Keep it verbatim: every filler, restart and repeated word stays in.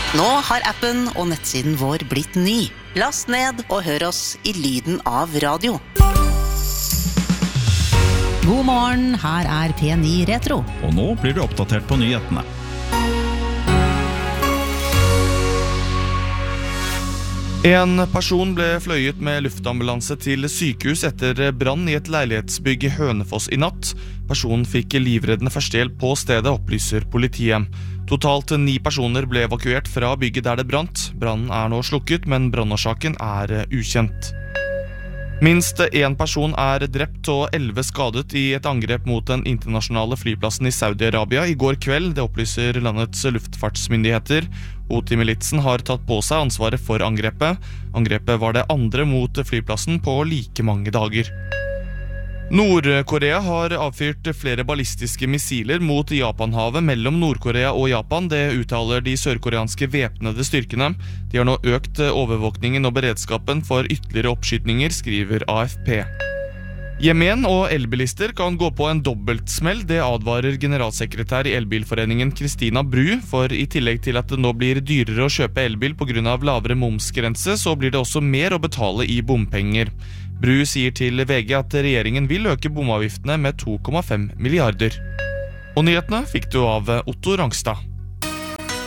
Nå har appen og nettsiden vår blitt ny. Last ned og hør oss i lyden av radio. God morgen, her er P ni Retro. Og nå blir du oppdatert på nyhetene. En person ble fløyet med luftambulanse til sykehus etter brann i et leilighetsbygg i Hønefoss i natt. Personen fikk livreddende førstehjelp på stedet, opplyser politiet. Totalt ni personer ble evakuert fra bygget der det brant. Brannen er nå slukket, men brannårsaken er ukjent. Minst en person er drept og elleve skadet i et angrep mot den internasjonale flyplassen i Saudi-Arabia i går kveld, det opplyser landets luftfartsmyndigheter. Houthi-militsen har tatt på seg ansvaret for angrepet. Angrepet var det andre mot flyplassen på like mange dager. Nord-Korea har avfyrt flere ballistiske missiler mot Japanhavet mellom Nord-Korea og Japan. Det uttaler de sørkoreanske væpnede styrkene. De har nå økt overvåkningen og beredskapen for ytterligere oppskytninger, skriver A F P. Jemen og elbilister kan gå på en dobbeltsmell, det advarer generalsekretær i Elbilforeningen Kristina Bru, for i tillegg til at det nå blir dyrere å kjøpe elbil på grunn av lavere momsgrense, så blir det også mer å betale i bompenger. Bru sier til V G at regjeringen vil øke bomavgiftene med to komma fem milliarder. Og nyhetene fikk du av Otto Rangstad.